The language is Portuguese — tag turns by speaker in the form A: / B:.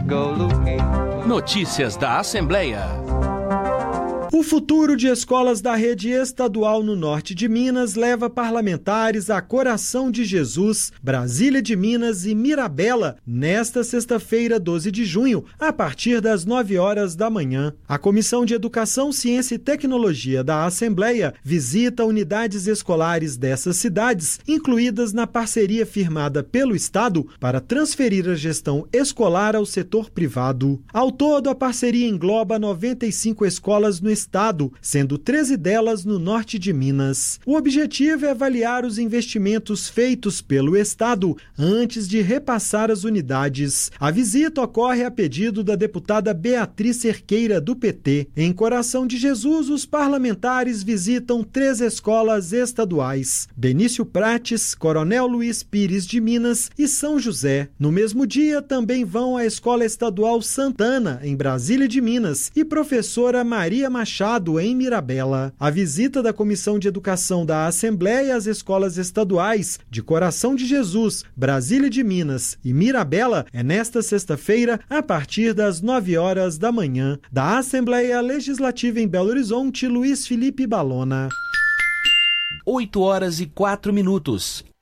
A: Notícias da Assembleia.
B: O futuro de escolas da rede estadual no norte de Minas leva parlamentares a Coração de Jesus, Brasília de Minas e Mirabela nesta sexta-feira, 12 de junho, a partir das 9 horas da manhã. A Comissão de Educação, Ciência e Tecnologia da Assembleia visita unidades escolares dessas cidades, incluídas na parceria firmada pelo Estado para transferir a gestão escolar ao setor privado. Ao todo, a parceria engloba 95 escolas no Estado, sendo 13 delas no norte de Minas. O objetivo é avaliar os investimentos feitos pelo Estado antes de repassar as unidades. A visita ocorre a pedido da deputada Beatriz Cerqueira, do PT. Em Coração de Jesus, os parlamentares visitam 3 escolas estaduais: Benício Prates, Coronel Luiz Pires de Minas e São José. No mesmo dia, também vão à Escola Estadual Santana, em Brasília de Minas, e Professora Maria Machado, em Mirabela. A visita da Comissão de Educação da Assembleia às escolas estaduais de Coração de Jesus, Brasília de Minas e Mirabela é nesta sexta-feira, a partir das 9 horas da manhã. Da Assembleia Legislativa em Belo Horizonte, Luiz Felipe Balona.
A: 8 horas e 4 minutos.